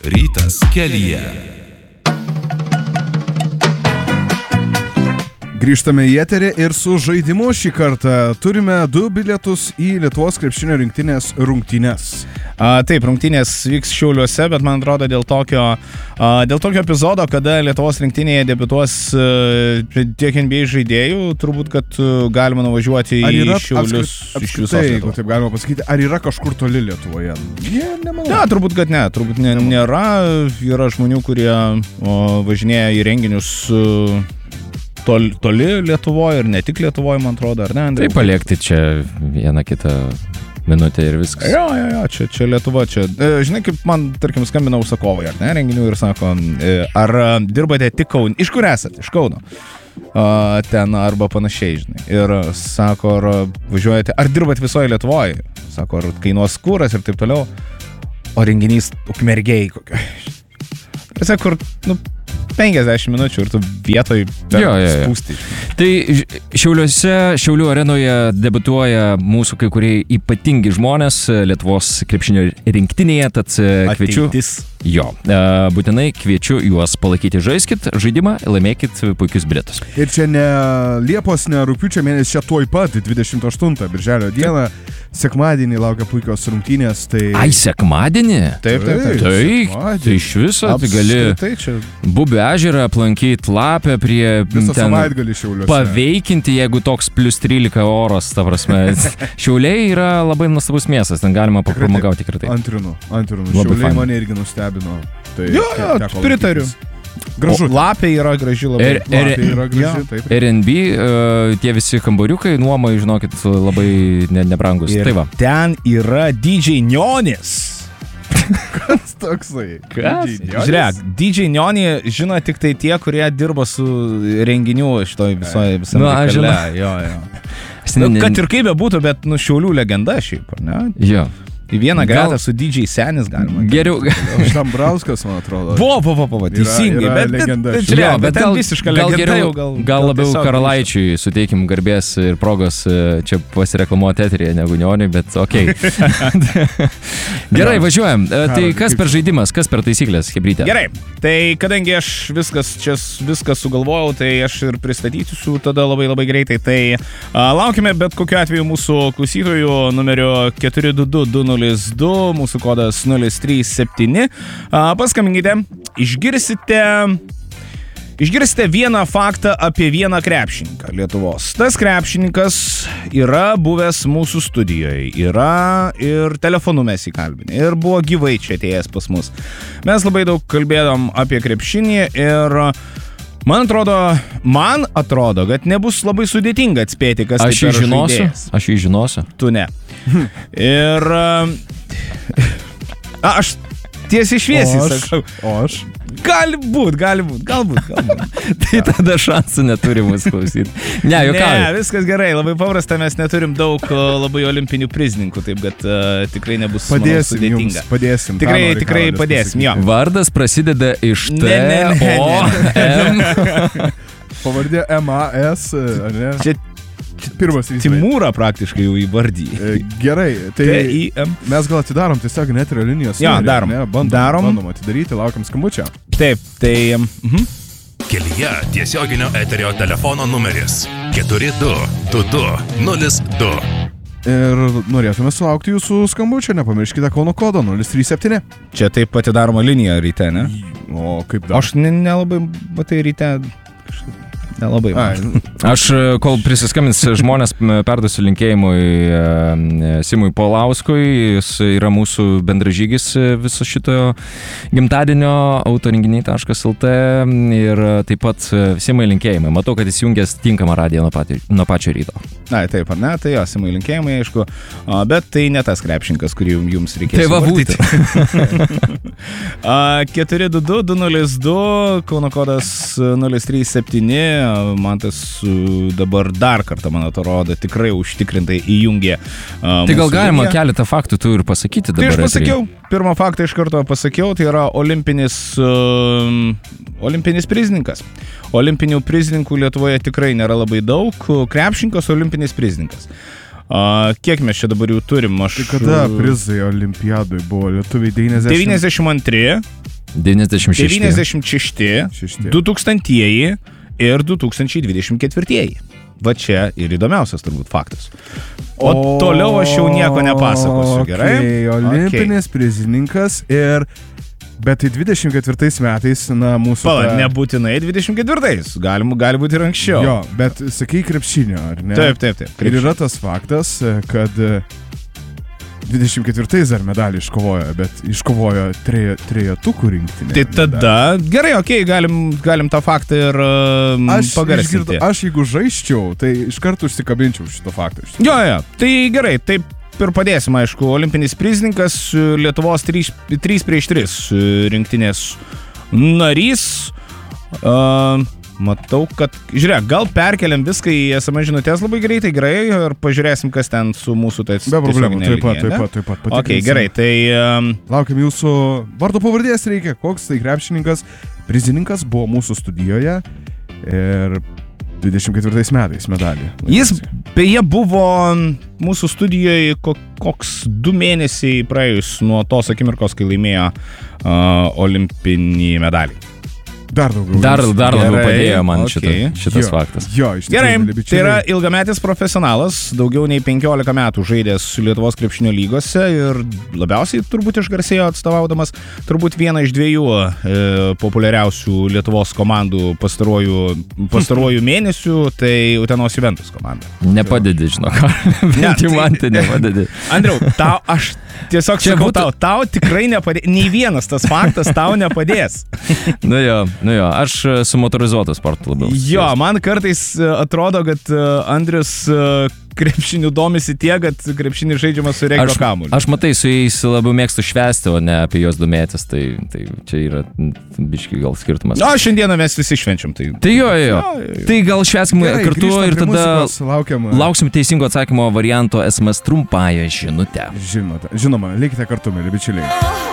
Rytas kelyje. Grįžtame į eterį ir su žaidimu šį kartą turime 2 bilietus į Lietuvos krepšinio rinktinės rungtynes. Taip, rungtynės vyks Šiauliuose, bet man atrodo dėl tokio epizodo, kada Lietuvos rinktinėje debiutuos tiek NBA žaidėjų, turbūt, kad galima nuvažiuoti į Šiaulius iš visos Lietuvos. Taip galima pasakyti, ar yra kažkur toli Lietuvoje? Nemanau. Ne, turbūt, kad ne. Turbūt nėra. Yra žmonių, kurie važinėja į renginius toli Lietuvoje ir ne tik Lietuvoje, man atrodo, ar ne, Andriau? Tai paliekti čia vieną kitą minutę ir viskas. Jo, čia Lietuva, čia. Žinai, kaip man, tarkim, skambina užsakovai, ar ne, renginių ir sako, ar dirbate tik Kaune? Iš kur esate? Iš Kauno. Ten arba panašiai, žinai. Ir sako, ar važiuojate, ar dirbat visoje Lietuvoje? Sako, ar kainuos kuras ir taip toliau. O renginys Ukmergėj kokio. Sako, kur, 50 minučių ir tu vietoj spūsti. Tai Šiaulių arenoje debiutuoja mūsų kai kurie ypatingi žmonės Lietuvos krepšinio rinktinėje, tad kviečiu. Jo, būtinai kviečiu juos palaikyti. Žaiskit žaidimą, laimėkit puikius bilietus. Ir čia ne Liepos, ne rugpjūčio mėnesį, čia tuoj pat, 28 birželio dieną, sekmadienį laukia puikios rungtynės. Tai... Ai, sekmadienį? Taip. Tai iš viso tai gali Bubių ežerą aplankyti, Lapę prie ten paveikinti, jeigu toks plus 13 oras, ta prasme. Šiauliai yra labai nuostabus miestas, ten galima papramogauti tikrai. Antrinu. Šiauliai mane irgi nustebino. Tai jo, pritariu. Gražu. Lapė yra graži labai. Airbnb, tie visi kambariukai, nuomai, žinokit, labai nebrangus. Ir tai va. Ten yra DJ Nionis. Kas toksai? Žiūrėk, DJ Nionį žino tik tai tie, kurie dirba su renginiu šitoj visame reikale. Jo. Kad ir kaip bebūtų, bet Šiaulių legenda šiaip, ar ne? Jo. Į vieną gretą su DJ Senis galima. Geriau. Štambrauskas, man atrodo. Buvo, teisingai. Bet ten visiška legenda jau gal. Gal labiau Karalaičiui suteikim garbės ir progos čia pasireklamuoti eteryje negu Nioniui, bet okei. Gerai, važiuojam. Tai kas per žaidimas, kas per taisyklės, chebrytė? Gerai, tai kadangi aš viską sugalvojau, tai aš ir pristatysiu tada labai greitai. Tai laukime bet kokiu atveju mūsų klausytojų numeriu 422 02, mūsų kodas 037. Paskambinkite, išgirsite vieną faktą apie vieną krepšininką Lietuvos. Tas krepšininkas yra buvęs mūsų studijoje, yra ir telefonu mes įkalbinę, ir buvo gyvai čia atėjęs pas mus. Mes labai daug kalbėdom apie krepšinį ir man atrodo, kad nebus labai sudėtinga atspėti, kas tai per žaidėjas. Aš jį žinosiu. Tu ne. Ir aš tiesiai šviesiai sakau. O aš? Galbūt. Tai tada šansų neturi mūsų klausyti. Ne, viskas gerai, labai paprasta, mes neturim daug labai olimpinių prizininkų, taip kad tikrai nebus sudėtinga. Padėsim. Tikrai padėsim, jo. Vardas prasideda iš T, O, M. Pavardė M-A-S, ar ne? Čia pirmas Timūrą praktiškai jau įvardyji. Gerai, tai T-I-M. mes gal atidarom tiesiog neterio linijos. Jo, darom. Bandom atidaryti, laukiam skambučio. Taip, tai... Kelyje tiesioginio eterio telefono numeris 422202. Ir norėtume sulaukti jūsų skambučio, nepamirškite Kauno kodo 037. Čia taip atidaroma linija ryte, ne? O kaip dar? Aš nelabai, tai ryte... Nelabai. Aš, kol prisiskambins žmonės, perduosiu linkėjimui Simui Paulauskui. Jis yra mūsų bendražygis viso šito gimtadienio autorenginiai.lt ir taip pat Simai linkėjimai. Matau, kad jis jungęs tinkamą radiją nuo pačio ryto. Taip, ar ne? Tai jo, Simai linkėjimai, aišku. Bet tai ne tas krepšininkas, kurį jums reikės. Tai va būti. 422-202, Kauno kodas 037. Man tas dabar dar kartą, man atrodo, tikrai užtikrintai įjungė. Tai gal galima keletą faktų tu ir pasakyti dabar? Tai aš pasakiau, pirmą faktą iš karto pasakiau, tai yra olimpinis prizininkas. Olimpinių prizininkų Lietuvoje tikrai nėra labai daug. Krepšininkas olimpinis prizininkas. Kiek mes čia dabar jau turim? Tai kada prizai olimpiadui buvo lietuviai 92, 96. 96, 2000-ieji ir 2024-ieji. Va čia ir įdomiausias turbūt faktas. O toliau aš jau nieko nepasakosiu, gerai? Olimpinis prizininkas ir... Bet tai 24 metais, na, mūsų... Nebūtinai 24, gali būti ir anksčiau. Jo, bet sakai krepšinio, ar ne? Taip. Ir yra tas faktas, kad 24 dar medalį iškovojo, bet iškovojo trejetukų rinktinė. Tai tada, gerai, galim tą faktą ir pagarsinti. Aš jeigu žaisčiau, tai iš karto užsikabinčiau šito faktą. Jo, tai gerai, taip ir padėsim, aišku, olimpinis prizininkas, Lietuvos 3x3 rinktinės narys. Matau, kad, žiūrėk, gal perkeliam viską į SMS žinutės labai greitai, gerai, ir pažiūrėsim, kas ten su mūsų tais... Be problemų, taip pat. Ok, gerai, tai... Laukiam jūsų vardo pavardės reikia, koks tai krepšininkas, prizininkas buvo mūsų studijoje ir 24 metais medalį. Jis beje buvo mūsų studijoje koks 2 mėnesiai praėjus nuo tos akimirkos, kai laimėjo olimpinį medalį. Dar daugiau. Dar labiau padėjo man šitas faktas. Jo, gerai, tai yra ilgametis profesionalas, daugiau nei 15 metų žaidęs Lietuvos krepšinio lygose ir labiausiai turbūt išgarsėjo atstovaudamas turbūt vieną iš 2 populiariausių Lietuvos komandų pastaruoju mėnesių, tai Utenos Juventus komanda. Nepadedi, žinok. Bent jau man tai nepadedi. Andriau, aš tiesiog sakau tau tikrai nepadės, nei vienas tas faktas tau nepadės. Nu jo, aš su motorizuotu sportu labiau. Jo, man kartais atrodo, kad Andrius krepšiniu domisi tiek, kad krepšinį žaidžiamas su regbio kamuoliu. Aš matai, su jais labiau mėgstu švęsti, o ne apie juos domėtis, tai čia yra biški gal skirtumas. Na, šiandieną mes visi švenčiam. Tai jo. Tai gal švęskim kartu ir tada lauksim teisingo atsakymo varianto SMS trumpąją žinutę. Žinoma, likite kartu, mėly bičiuliai.